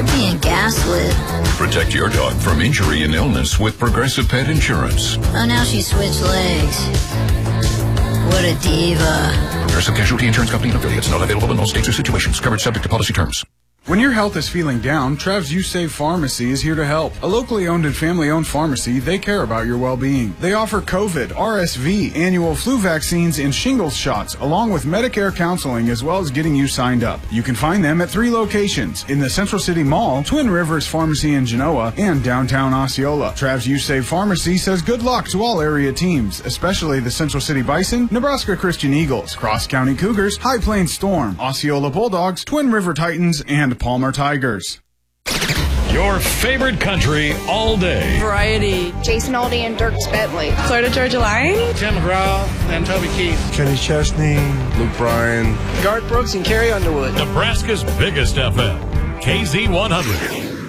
You're being gaslit. Protect your dog from injury and illness with Progressive Pet Insurance. Oh, now she switched legs. What a diva. Progressive Casualty Insurance Company and affiliates. Not available in all states or situations. Covered subject to policy terms. When your health is feeling down, Trav's You Save Pharmacy is here to help. A locally owned and family-owned pharmacy, they care about your well-being. They offer COVID, RSV, annual flu vaccines, and shingles shots, along with Medicare counseling, as well as getting you signed up. You can find them at 3 locations: in the Central City Mall, Twin Rivers Pharmacy in Genoa, and downtown Osceola. Trav's You Save Pharmacy says good luck to all area teams, especially the Central City Bison, Nebraska Christian Eagles, Cross County Cougars, High Plains Storm, Osceola Bulldogs, Twin River Titans, and Palmer Tigers. Your favorite country all day. Variety. Jason Aldean and Dirk Bentley. Florida Georgia Line. Tim McGraw and Toby Keith. Kenny Chesney. Luke Bryan. Garth Brooks and Carrie Underwood. Nebraska's biggest FM. KZ100.